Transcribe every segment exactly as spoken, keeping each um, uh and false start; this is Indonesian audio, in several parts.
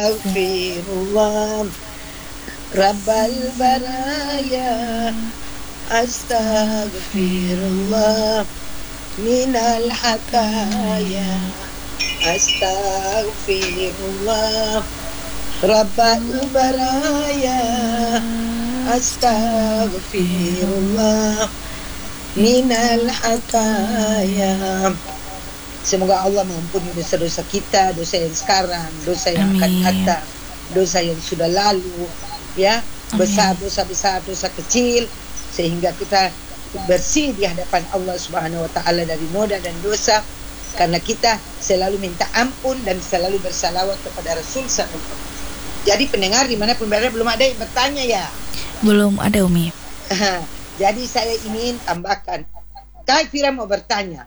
Astaghfirullah Rabbal baraya Astaghfirullah Minal hataya Astaghfirullah Rabbal baraya Astaghfirullah Minal hataya. Semoga Allah mengampuni dosa-dosa kita, dosa yang sekarang, dosa yang akan datang, dosa yang sudah lalu, ya, besar dosa besar, dosa kecil, sehingga kita bersih di hadapan Allah Subhanahu Wa Taala dari noda dan dosa, karena kita selalu minta ampun dan selalu bersalawat kepada Rasul Sallallahu Alaihi Wasallam. Jadi pendengar dimanapun berada, belum ada yang bertanya ya? Belum ada, Umi. Jadi saya ingin tambahkan, Kak Fira mau bertanya.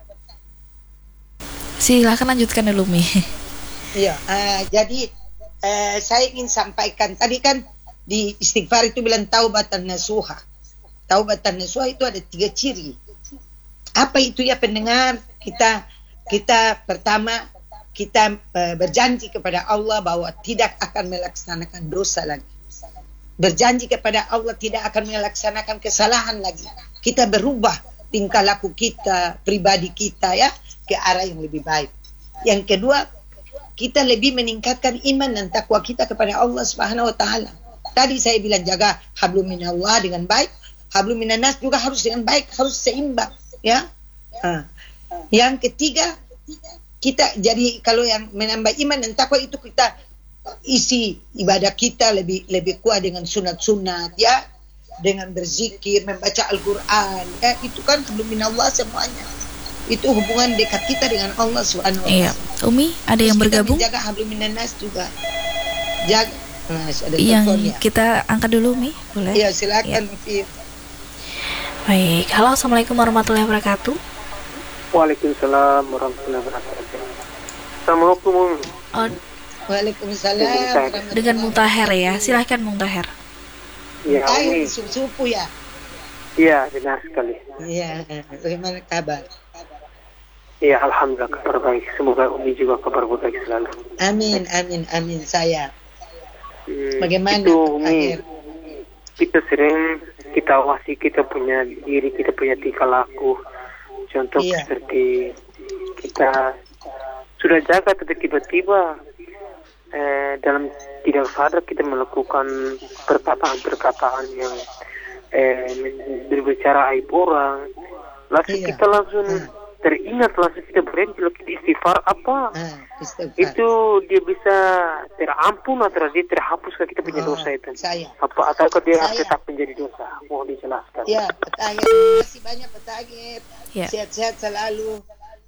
Silahkan lanjutkan dulu, Mi. Iya, uh, jadi uh, saya ingin sampaikan tadi kan di istighfar itu bilang taubatan nasuha. Taubatan nasuha itu ada tiga ciri. Apa itu ya pendengar? Kita kita pertama kita uh, berjanji kepada Allah bahwa tidak akan melaksanakan dosa lagi. Berjanji kepada Allah tidak akan melaksanakan kesalahan lagi. Kita berubah tingkah laku kita, pribadi kita ya, ke arah yang lebih baik. Yang kedua, kita lebih meningkatkan iman dan takwa kita kepada Allah Subhanahu Wa Taala. Tadi saya bilang jaga hablum minallah dengan baik, hablum minannas juga harus dengan baik, harus seimbang, ya. Nah. Yang ketiga, kita jadi kalau yang menambah iman dan takwa itu kita isi ibadah kita lebih lebih kuat dengan sunat-sunat, ya, dengan berzikir, membaca Al-Quran, ya, itu kan hablum minallah semuanya. Itu hubungan dekat kita dengan Allah Subhanahu wa taala. Iya, Umi, ada terus yang bergabung? Jaga hablum minannas juga. Jaga. Nah, ada yang teleponnya. Kita angkat dulu, Mi, boleh? Iya, silakan, ya. Baik, halo, assalamualaikum warahmatullahi wabarakatuh. Waalaikumsalam warahmatullahi wabarakatuh. Assalamualaikum. Oh. Waalaikumsalam. Dengan Muntaher ya, silahkan Muntaher. Iya, Umi. Supu ya. Iya, benar sekali. Iya, bagaimana kabar? Iya, alhamdulillah kabar baik. Semoga Umi juga kabar baik selalu. Amin, amin, amin saya. Hmm, Bagaimana? Itu Umi, kita sering kita awasi kita punya diri, kita punya tingkah laku. Contoh iya. Seperti kita sudah jaga tapi tiba-tiba eh, dalam tidak sadar kita melakukan perkataan-perkataan yang eh, berbicara aib orang. Langsung iya. kita langsung hmm. teringat, langsung kita berhenti lagi istighfar apa ah, istighfar. Itu dia bisa terampun atau dia terhapus kalau kita punya oh, dosa itu saya. Apa atau dia saya. tetap menjadi dosa? Mohon dijelaskan. Ya, Petagir, terima kasih banyak Petagir. Ya. Sehat-sehat selalu.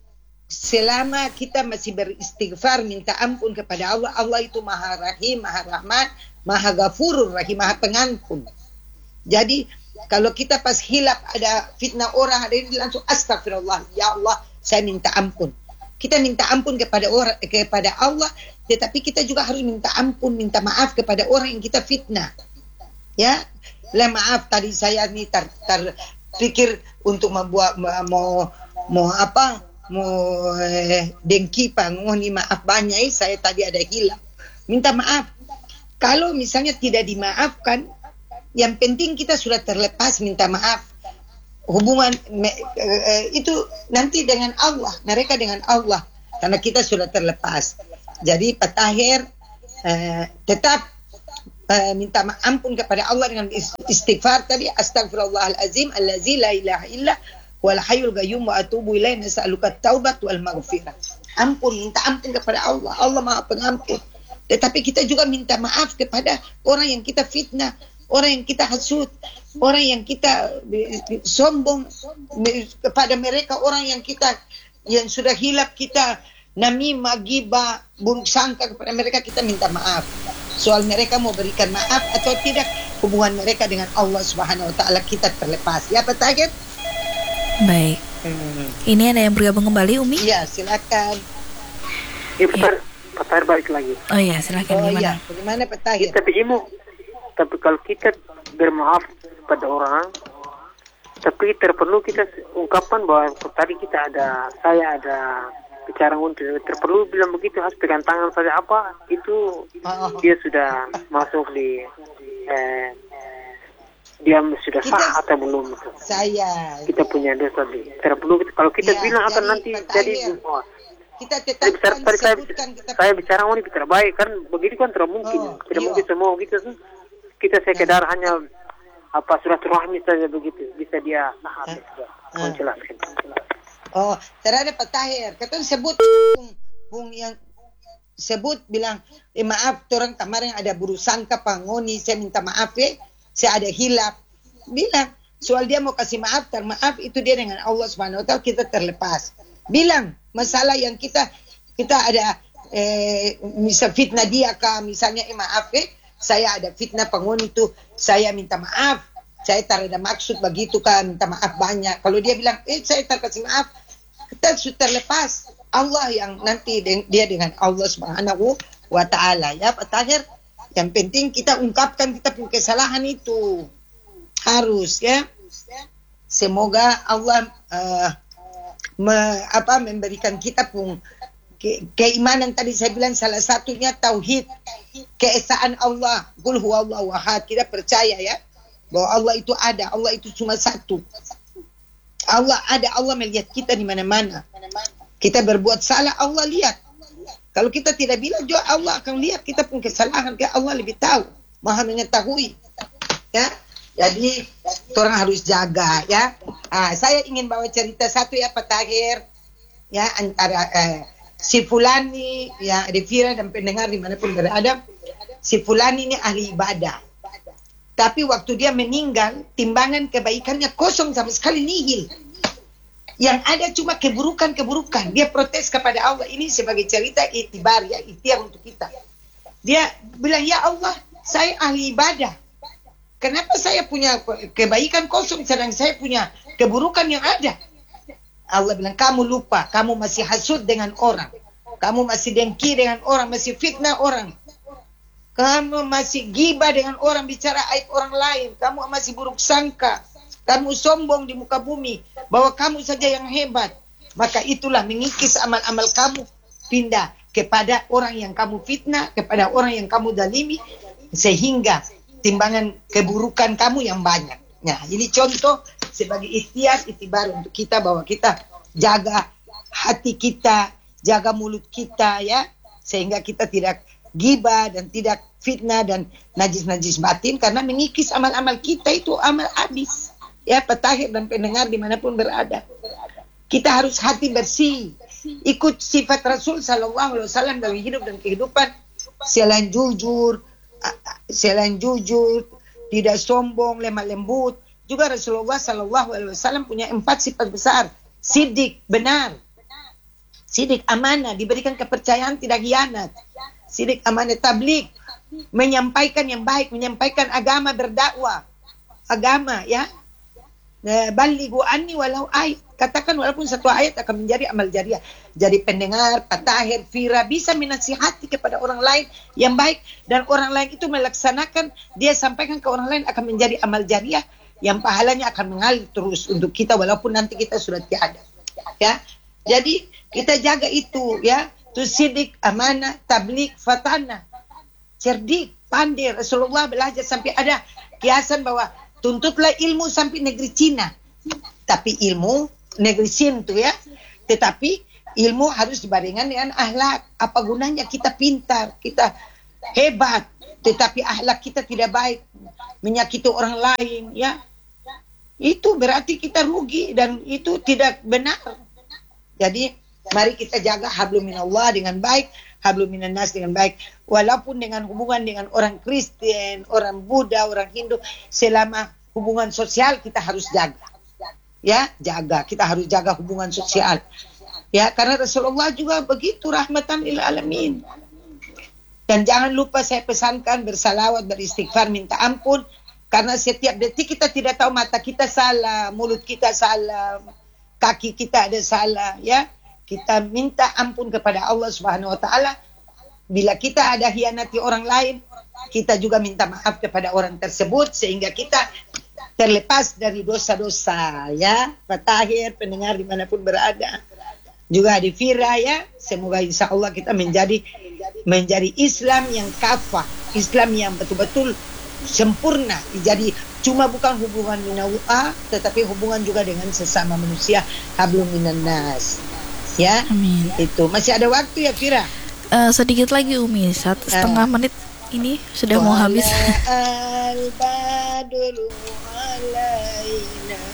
Selama kita masih beristighfar, minta ampun kepada Allah, Allah itu Maha Rahim, Maha Rahman, Maha Ghafurur Rahim, Maha Pengampun. Jadi kalau kita pas hilap ada fitnah orang, ada ini langsung astagfirullah, ya Allah, saya minta ampun. Kita minta ampun kepada orang, kepada Allah, tetapi kita juga harus minta ampun, minta maaf kepada orang yang kita fitnah. Ya, lah maaf tadi saya nih tar, tar pikir untuk membuat mau mau apa, mau eh, dengki mohon maaf banyak, eh, saya tadi ada hilap. Minta maaf. Kalau misalnya tidak dimaafkan, yang penting kita sudah terlepas minta maaf. Hubungan me, e, itu nanti dengan Allah, mereka dengan Allah, karena kita sudah terlepas. Jadi Pak Tahir e, tetap e, minta ampun kepada Allah dengan istighfar tadi, astagfirullahalazim allazi la ilaha illa wal hayyul qayyum wa atubu ilaihi nas'aluka taubat wal maghfirah. Ampun, minta ampun kepada Allah. Allah Maha Pengampun. Tetapi kita juga minta maaf kepada orang yang kita fitnah, orang yang kita hasut, orang yang kita sombong kepada mereka, orang yang kita yang sudah hilap kita namimah, ghibah, buruk sangka kepada mereka, kita minta maaf. Soal mereka mau berikan maaf atau tidak, hubungan mereka dengan Allah Subhanahu wa taala kita terlepas. Ya, Pak Tahir? Baik. Hmm. Ini ada yang bergabung kembali, Umi? Iya, silakan. Iya, Pak Tahir, Pak Tahir balik lagi. Oh iya, silakan. Oh gimana? iya, bagaimana Pak Tahir? Tapi Ibu, tapi kalau kita bermaaf pada orang, tapi terperlu kita ungkapkan bahwa tadi kita ada, saya ada bicara untuk terperlu bilang begitu harus pegang tangan saja apa itu oh. Dia sudah masuk di eh, dia sudah kita, sah atau belum? Saya kita punya dosa di terperlu kalau kita ya, bilang akan nanti jadi oh, kita tetapkan bicara, saya, kita saya bicara ini bicara baik kan begitu kan tidak mungkin oh, tidak iyo. mungkin semua gitu kita sekedar nah. hanya apa silaturahmi saja begitu bisa dia sah atau uh, menjelaskan. Oh, terhadap Pak Tahir, kata sebut bung, bung yang sebut bilang, eh, maaf, orang kemarin ada burusangka pangoni, saya minta maaf ya, saya ada hilaf. Bilang, soal dia mau kasih maaf, termaaf itu dia dengan Allah Subhanahu Wa Taala kita terlepas. Bilang masalah yang kita kita ada eh, misal fitnah dia kah, misalnya eh, maaf ya, saya ada fitnah pangoni itu, saya minta maaf. Saya tak ada maksud begitu kan, minta maaf banyak. Kalau dia bilang, eh saya tak kasih maaf, kita sudah terlepas. Allah yang nanti dia dengan Allah Subhanahu Wa Taala. Ya Pak Tahir, yang penting kita ungkapkan kita punya kesalahan itu. Harus ya. Semoga Allah uh, me, apa, memberikan kita pun ke, keimanan tadi saya bilang salah satunya tauhid. Keesaan Allah. Qul huwallahu ahad. Kita percaya ya. Bahwa Allah itu ada, Allah itu cuma satu. Allah ada, Allah melihat kita di mana-mana. Kita berbuat salah, Allah lihat. Kalau kita tidak bilang juga Allah akan lihat kita pun kesalahan, karena Allah lebih tahu, Maha mengetahui. Ya, jadi orang harus jaga ya. Ah, saya ingin bawa cerita satu ya Pak Tahir, ya antara eh, si Fulani, ya Devira dan pendengar dimanapun berada, si Fulani ini ahli ibadah. Tapi waktu dia meninggal, timbangan kebaikannya kosong sama sekali, nihil. Yang ada cuma keburukan-keburukan. Dia protes kepada Allah. Ini sebagai cerita itibar, ya, ikhtiar untuk kita. Dia bilang, ya Allah, saya ahli ibadah. Kenapa saya punya kebaikan kosong, sedang saya punya keburukan yang ada? Allah bilang, kamu lupa, kamu masih hasud dengan orang. Kamu masih dengki dengan orang, masih fitnah orang. Kamu masih gibah dengan orang, bicara aib orang lain. Kamu masih buruk sangka. Kamu sombong di muka bumi bahwa kamu saja yang hebat. Maka itulah mengikis amal-amal kamu. Pindah kepada orang yang kamu fitnah, kepada orang yang kamu dalimi. Sehingga timbangan keburukan kamu yang banyak. Nah, ini contoh sebagai ikhtiar, itibar untuk kita bahwa kita jaga hati kita, jaga mulut kita ya. Sehingga kita tidak gibah dan tidak fitnah dan najis-najis batin, karena mengikis amal-amal kita itu amal habis ya Pak Tahir dan pendengar dimanapun berada. Kita harus hati bersih, ikut sifat Rasul Sallallahu Alaihi Wasallam dalam hidup dan kehidupan. Selain jujur, selain jujur, tidak sombong, lemah lembut. Juga Rasulullah Sallallahu Alaihi Wasallam punya empat sifat besar: sidik, benar; sidik, amanah, diberikan kepercayaan, tidak khianat; sidik, amanah, tabligh, menyampaikan yang baik, menyampaikan agama, berdakwah agama ya. Balighu anni walau ayat, katakan walaupun satu ayat akan menjadi amal jariah. Jadi pendengar Pak Tahir, Fira bisa menasihati kepada orang lain yang baik, dan orang lain itu melaksanakan, dia sampaikan ke orang lain, akan menjadi amal jariah yang pahalanya akan mengalir terus untuk kita walaupun nanti kita sudah tiada ya. Jadi kita jaga itu ya. Itu sidik, amanah, tabligh, fatanah, cerdik, pandai. Rasulullah belajar sampai ada kiasan bahwa tuntutlah ilmu sampai negeri Cina. Tapi ilmu negeri Sin itu ya. Tetapi ilmu harus dibarengan dengan akhlak. Apa gunanya kita pintar, kita hebat, tetapi akhlak kita tidak baik, menyakiti orang lain ya. Itu berarti kita rugi dan itu tidak benar. Jadi mari kita jaga hablum minallah dengan baik, hablum minan nas dengan baik. Walaupun dengan hubungan dengan orang Kristen, orang Buddha, orang Hindu, selama hubungan sosial kita harus jaga. Ya, jaga. Kita harus jaga hubungan sosial. Ya, karena Rasulullah juga begitu, rahmatan lil alamin. Dan jangan lupa saya pesankan bersalawat, beristighfar, minta ampun. Karena setiap detik kita tidak tahu, mata kita salah, mulut kita salah, kaki kita ada salah ya. Kita minta ampun kepada Allah Subhanahu Wa Taala. Bila kita ada hianati orang lain, kita juga minta maaf kepada orang tersebut sehingga kita terlepas dari dosa-dosa ya. Pak Tahir, pendengar dimanapun berada. juga di Fira ya. Semoga insya Allah kita menjadi menjadi Islam yang kafah, Islam yang betul-betul sempurna. Jadi cuma bukan hubungan minallah, tetapi hubungan juga dengan sesama manusia, hablum minan nas. Ya, Amin. Itu masih ada waktu ya Fira? Uh, sedikit lagi Umi, satu setengah uh. menit ini sudah mau habis. Al-badru alaina